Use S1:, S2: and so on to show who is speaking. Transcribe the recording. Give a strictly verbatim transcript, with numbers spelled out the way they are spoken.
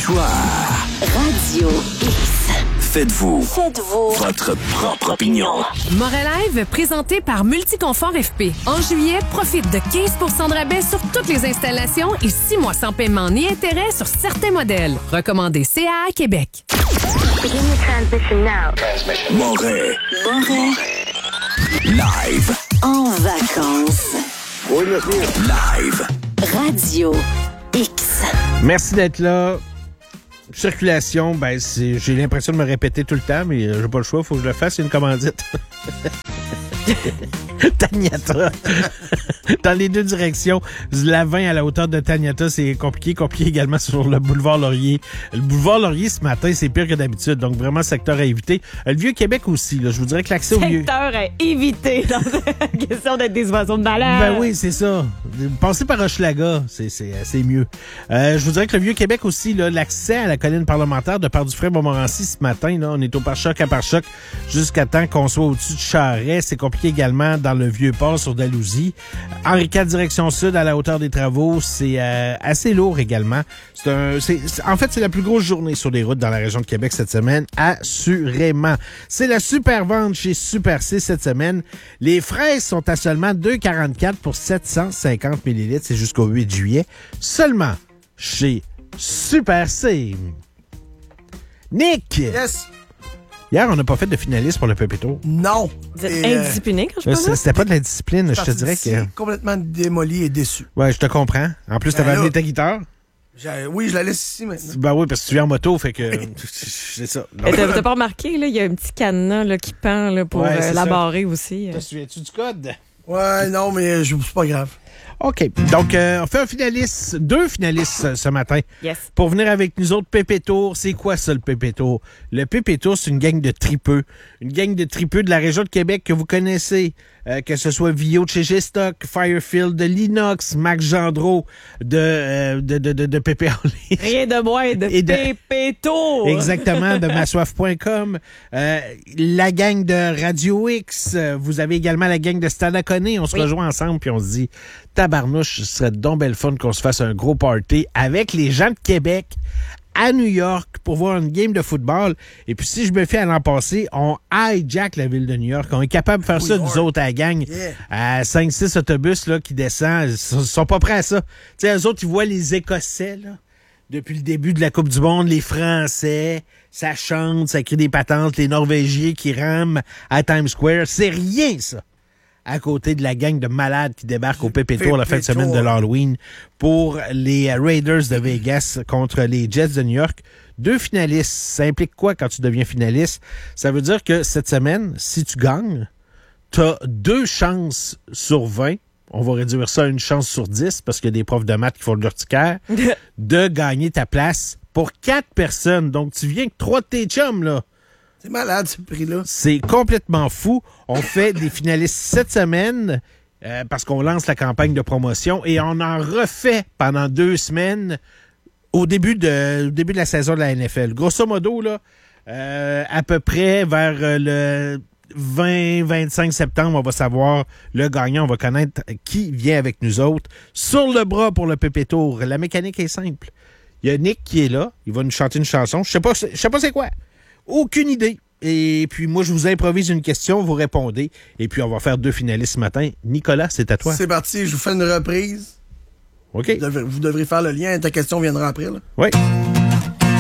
S1: Histoire.
S2: Radio X.
S1: Faites-vous.
S2: Faites-vous.
S1: Votre propre opinion.
S3: Morelive, présenté par Multiconfort F P. En juillet, profite de quinze pour cent de rabais sur toutes les installations et six mois sans paiement ni intérêt sur certains modèles. Recommandé C A A Québec.
S1: Moret.
S2: Moret.
S1: Live.
S2: En vacances.
S4: Oui, monsieur.
S1: Live.
S2: Radio X.
S5: Merci d'être là. Circulation, ben c'est, j'ai l'impression de me répéter tout le temps, mais euh, j'ai pas le choix, faut que je le fasse, c'est une commandite. Taniata. Dans les deux directions. La vingt à la hauteur de Taniata, c'est compliqué. Compliqué également sur le boulevard Laurier. Le boulevard Laurier, ce matin, c'est pire que d'habitude. Donc, vraiment, secteur à éviter. Le Vieux-Québec aussi, là. Je vous dirais que l'accès au Vieux...
S6: Secteur à éviter dans la question d'être des oiseaux de malheur.
S5: Ben oui, c'est ça. Passez par Hochelaga, c'est, c'est, c'est mieux. Euh, je vous dirais que le Vieux-Québec aussi, là, l'accès à la colline parlementaire de Part-du-Frère-Montmorency ce matin, là, on est au pare-choc à pare-choc jusqu'à temps qu'on soit au-dessus de Charest. C'est compliqué également dans le Vieux-Port sur Dalhousie. Henri quatre direction sud à la hauteur des travaux, c'est euh, assez lourd également. C'est un, c'est, c'est, en fait, c'est la plus grosse journée sur les routes dans la région de Québec cette semaine, assurément. C'est la super vente chez Super C cette semaine. Les fraises sont à seulement deux virgule quarante-quatre pour sept cent cinquante millilitres. C'est jusqu'au huit juillet. Seulement chez Super C. Nick!
S4: Yes!
S5: Hier, on n'a pas fait de finaliste pour le Pépito.
S4: Non!
S6: Vous êtes
S4: Et,
S6: indiscipliné quand je
S5: Euh,
S6: parle là?
S5: C'était pas de la discipline, je te dirais que...
S4: complètement démoli et déçu.
S5: Ouais, je te comprends. En plus,
S4: Ben
S5: t'avais
S4: là-
S5: amené ta guitare.
S4: J'ai- Oui, je la laisse ici maintenant.
S5: Ben oui, parce que tu viens en moto, fait que... c'est ça.
S6: Et T'as t'as pas remarqué, là, il y a un petit cadenas là, qui pend là, pour
S5: Ouais,
S6: euh,
S5: c'est
S6: la
S5: ça.
S6: barrer aussi.
S5: Te souviens-tu du code?
S4: Ouais, non, mais je- c'est pas grave.
S5: OK. Donc, euh, on fait un finaliste, deux finalistes ce, ce matin.
S6: Yes.
S5: Pour venir avec nous autres, Pépé Tour. C'est quoi ça, le Pépé Tour? Le Pépé Tour, c'est une gang de tripeux. Une gang de tripeux de la région de Québec que vous connaissez. Euh, que ce soit Vio de chez G-Stock, Firefield, de l'Inox, Max Gendreau, de, euh, de, de, de, de Pépé Orly.
S6: Rien de moins de,
S5: Et de-
S6: Pépéto.
S5: Exactement, de massoif point com. Euh, la gang de Radio X. Euh, vous avez également la gang de Stadaconé. On se
S6: Oui.
S5: rejoint ensemble puis on se dit, tabarnouche, ce serait donc belle fun qu'on se fasse un gros party avec les gens de Québec à New York pour voir une game de football. Et puis, si je me fie à l'an passé, on hijack la ville de New York. On est capable de faire
S4: Oui,
S5: ça,
S4: Lord.
S5: nous autres, à la gang.
S4: Yeah.
S5: À cinq six autobus là, qui descendent. Ils sont, sont pas prêts à ça. Tu sais, eux autres, ils voient les Écossais, là. Depuis le début de la Coupe du Monde, les Français, ça chante, ça crie des patentes, les Norvégiens qui rament à Times Square. C'est rien, ça, à côté de la gang de malades qui débarquent au Pépé Tour la fin de
S4: Pépé
S5: semaine de
S4: Tour.
S5: l'Halloween pour les Raiders de Vegas contre les Jets de New York. Deux finalistes. Ça implique quoi quand tu deviens finaliste? Ça veut dire que cette semaine, si tu gagnes, t'as deux chances sur vingt. On va réduire ça à une chance sur dix parce qu'il y a des profs de maths qui font de l'urticaire, de gagner ta place pour quatre personnes. Donc, tu viens que trois de tes chums, là.
S4: C'est malade, ce prix-là.
S5: C'est complètement fou. On fait des finalistes cette semaine euh, parce qu'on lance la campagne de promotion et on en refait pendant deux semaines au début de, au début de la saison de la N F L. Grosso modo, là, euh, à peu près vers euh, le vingt vingt-cinq septembre, on va savoir le gagnant. On va connaître qui vient avec nous autres. Sur le bras pour le Pépé Tour. La mécanique est simple. Il y a Nick qui est là. Il va nous chanter une chanson. Je sais pas, je sais pas c'est quoi. Aucune idée. Et puis, moi, je vous improvise une question, vous répondez. Et puis, on va faire deux finalistes ce matin. Nicolas, c'est à toi.
S4: C'est parti, je vous fais une reprise.
S5: OK.
S4: Vous devrez, vous devrez faire le lien. Ta question viendra après, là.
S5: Oui.